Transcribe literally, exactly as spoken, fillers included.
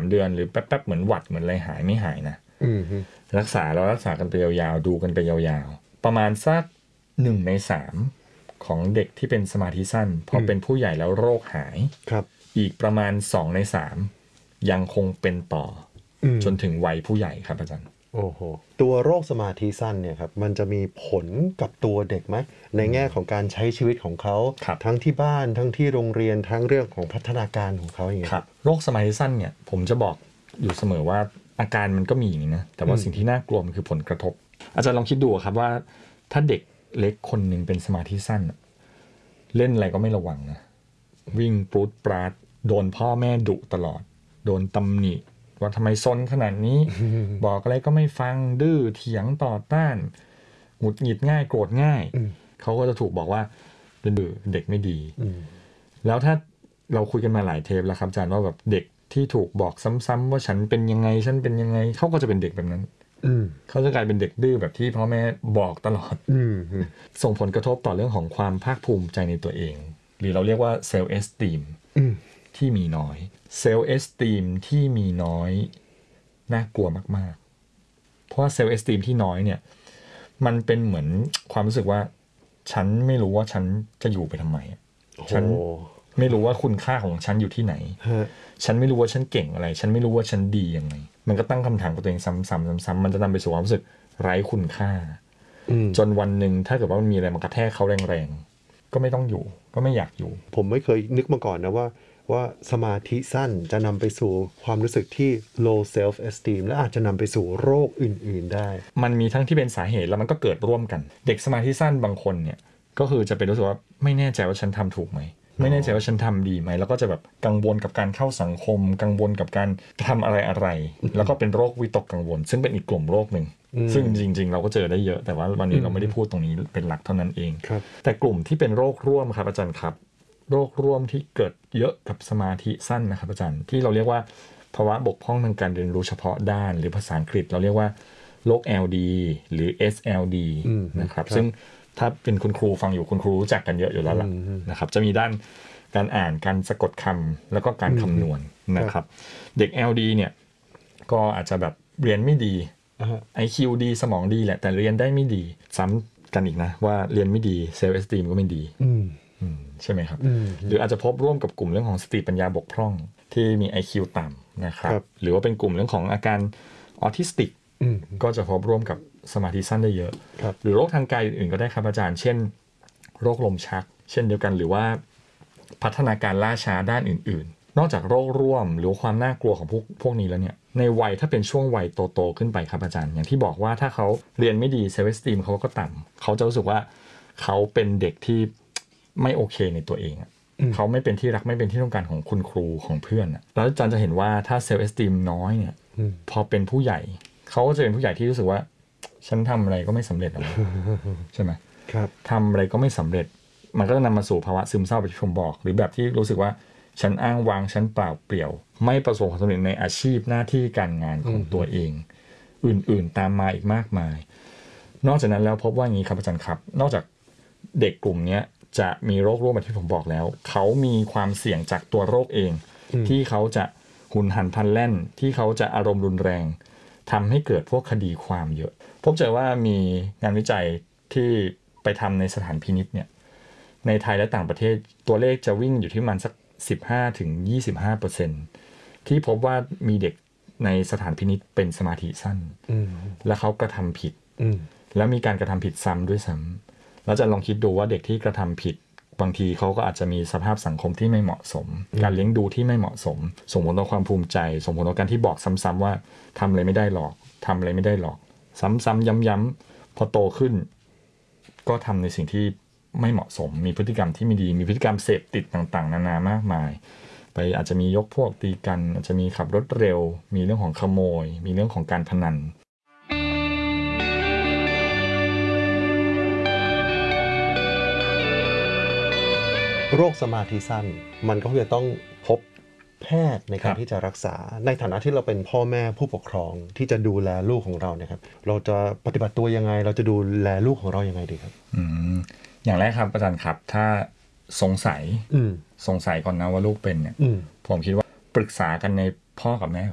เดือนหรือแป๊บๆเหมือนหวัดเหมือนอะไรหายไม่หายนะรักษาแล้วรักษากันไปยาวๆดูกันไปยาวๆประมาณสักหนึ่งในสามของเด็กที่เป็นสมาธิสั้นพอเป็นผู้ใหญ่แล้วโรคหายอีกประมาณสองในสามยังคงเป็นต่อจนถึงวัยผู้ใหญ่ครับอาจารย์โอ้โหตัวโรคสมาธิสั้นเนี่ยครับมันจะมีผลกับตัวเด็กไหมในแง่ของการใช้ชีวิตของเขาทั้งที่บ้านทั้งที่โรงเรียนทั้งเรื่องของพัฒนาการของเขาอย่างเงี้ยครับโรคสมาธิสั้นเนี่ยผมจะบอกอยู่เสมอว่าอาการมันก็มีอย่างนี้นะแต่ว่าสิ่งที่น่ากลัวมันคือผลกระทบอาจารย์ลองคิดดูครับว่าถ้าเด็กเล็กคนหนึ่งเป็นสมาธิสั้นเล่นอะไรก็ไม่ระวังนะวิ่งปรูดปราดโดนพ่อแม่ดุตลอดโดนตำหนิว่าทำไมซนขนาดนี้ บอกอะไรก็ไม่ฟังดื้อเถียงต่อต้านหงุดหงิดง่ายโกรธง่ายเขาก็จะถูกบอกว่าเป็นเด็กไม่ดีแล้วถ้าเราคุยกันมาหลายเทปแล้วครับอาจารย์ว่าแบบเด็กที่ถูกบอกซ้ำๆว่าฉันเป็นยังไงฉันเป็นยังไงเขาก็จะเป็นเด็กแบบนั้นเขาจะกลายเป็นเด็กดื้อแบบที่พ่อแม่บอกตลอดส่งผลกระทบต่อเรื่องของความภาคภูมิใจในตัวเองหรือเราเรียกว่าเซลฟ์เอสตีมที่มีน้อยเซลฟ์เอสตีมที่มีน้อยน่ากลัวมากๆเพราะว่าเซลฟ์เอสตีมที่น้อยเนี่ยมันเป็นเหมือนความรู้สึกว่าฉันไม่รู้ว่าฉันจะอยู่ไปทำไมฉันไม่รู้ว่าคุณค่าของฉันอยู่ที่ไหนฉันไม่รู้ว่าฉันเก่งอะไรฉันไม่รู้ว่าฉันดียังไงมันก็ตั้งคำถามกับตัวเองซ้ำๆซ้ำๆมันจะนำไปสู่ความรู้สึกไร้คุณค่าจนวันหนึ่งถ้าเกิดว่ามันมีอะไรมากระแทกเขาแรงๆก็ไม่ต้องอยู่ก็ไม่อยากอยู่ผมไม่เคยนึกมาก่อนนะว่าว่าสมาธิสั้นจะนำไปสู่ความรู้สึกที่ low self esteem และอาจจะนำไปสู่โรคอื่นๆได้มันมีทั้งที่เป็นสาเหตุแล้วมันก็เกิดร่วมกันเด็กสมาธิสั้นบางคนเนี่ยก็คือจะเป็นรู้สึกว่าไม่แน่ใจว่าฉันทำถูกไหมไม่แน่ใจว่าฉันทำดีไหมแล้วก็จะแบบกังวลกับการเข้าสังคมกังวลกับการทำอะไรอะไรแล้วก็เป็นโรควิตกกังวลซึ่งเป็นอีกกลุ่มโรคหนึ่งซึ่งจริงๆเราก็เจอได้เยอะแต่ว่าวันนี้เราไม่ได้พูดตรงนี้เป็นหลักเท่านั้นเองแต่กลุ่มที่เป็นโรคร่วมครับอาจารย์ครับโรคร่วมที่เกิดเยอะกับสมาธิสั้นนะครับอาจารย์ที่เราเรียกว่าภาวะบกพร่องทางการเรียนรู้เฉพาะด้านหรือภาษาอังกฤษเราเรียกว่าโรค แอล ดี หรือ เอส แอล ดี นะครับซึ่งถ้าเป็นคุณครูฟังอยู่คุณครูรู้จักกันเยอะอยู่แล้วล่ะนะครับจะมีด้านการอ่านการสะกดคำแล้วก็การคำนวณนะครับเด็ก แอล ดี เนี่ยก็อาจจะแบบเรียนไม่ดี ไอ คิว ดีสมองดีแหละแต่เรียนได้ไม่ดีซ้ำกันอีกนะว่าเรียนไม่ดีเซลฟ์เอสตีมก็ไม่ดีใช่ไหมครับหรืออาจจะพบร่วมกับกลุ่มเรื่องของสติปัญญาบกพร่องที่มี ไอ คิว ต่ำนะครับหรือว่าเป็นกลุ่มเรื่องของอาการออทิสติกก็จะพบร่วมกับสมาธิสั้นได้เยอะหรือโรคทางกายอื่นๆก็ได้ครับอาจารย์เช่นโรคลมชักเช่นเดียวกันหรือว่าพัฒนาการล่าช้าด้านอื่นๆนอกจากโรคร่วมหรือความน่ากลัวของพวกพวกนี้แล้วเนี่ยในวัยถ้าเป็นช่วงวัยโตๆขึ้นไปครับอาจารย์อย่างที่บอกว่าถ้าเขาเรียนไม่ดีเซลฟ์เอสตีมเขาก็ต่ำเขาจะรู้สึกว่าเขาเป็นเด็กที่ไม่โอเคในตัวเองเขาไม่เป็นที่รักไม่เป็นที่ต้องการของคุณครูของเพื่อนแล้วอาจารย์จะเห็นว่าถ้าเซลฟ์เอสตีมน้อยเนี่ยพอเป็นผู้ใหญ่เขาก็จะเป็นผู้ใหญ่ที่รู้สึกว่าฉันทำอะไรก็ไม่สำเร็จหรอกใช่ไหมครับทำอะไรก็ไม่สำเร็จมันก็จะนำมาสู่ภาวะซึมเศร้าแบบที่ผมบอกหรือแบบที่รู้สึกว่าฉันอ้างว้างฉันเปล่าเปลี่ยวไม่ประสบความสำเร็จในอาชีพหน้าที่การงานของตัวเองอื่นๆตามมาอีกมากมายนอกจากนั้นแล้วพบว่าอย่างนี้ครับอาจารย์ครับนอกจากเด็กกลุ่มนี้จะมีโรคร่วมแบบที่ผมบอกแล้วเขามีความเสี่ยงจากตัวโรคเองที่เขาจะหุนหันพลันแล่นที่เขาจะอารมณ์รุนแรงทำให้เกิดพวกคดีความเยอะพบเจอว่ามีงานวิจัยที่ไปทำในสถานพินิจเนี่ยในไทยและต่างประเทศตัวเลขจะวิ่งอยู่ที่ประมาณสัก สิบห้าถึงยี่สิบห้าเปอร์เซ็นต์ ที่พบว่ามีเด็กในสถานพินิจเป็นสมาธิสั้นและเขากระทำผิดแล้วมีการกระทำผิดซ้ำด้วยซ้ำแล้วจะลองคิดดูว่าเด็กที่กระทำผิดบางทีเขาก็อาจจะมีสภาพสังคมที่ไม่เหมาะสมการเลี้ยงดูที่ไม่เหมาะสมส่งผลต่อความภูมิใจส่งผลต่อการที่บอกซ้ำๆว่าทำอะไรไม่ได้หรอกทำอะไรไม่ได้หรอกซ้ำๆย้ำๆพอโตขึ้นก็ทำในสิ่งที่ไม่เหมาะสมมีพฤติกรรมที่ไม่ดีมีพฤติกรรมเสพติดต่างๆนานามากมายไปอาจจะมียกพวกตีกันอาจจะมีขับรถเร็วมีเรื่องของขโมยมีเรื่องของการพนันโรคสมาธิสั้นมันก็จะต้องพบแพทย์ในการที่จะรักษาในฐานะที่เราเป็นพ่อแม่ผู้ปกครองที่จะดูแลลูกของเราเนี่ยครับเราจะปฏิบัติตัวยังไงเราจะดูแลลูกของเรายังไงดีครับอืมอย่างแรกครับอาจารย์ครับถ้าสงสัยสงสัยก่อนนะว่าลูกเป็นเนี่ยผมคิดว่าปรึกษากันในพ่อกับแม่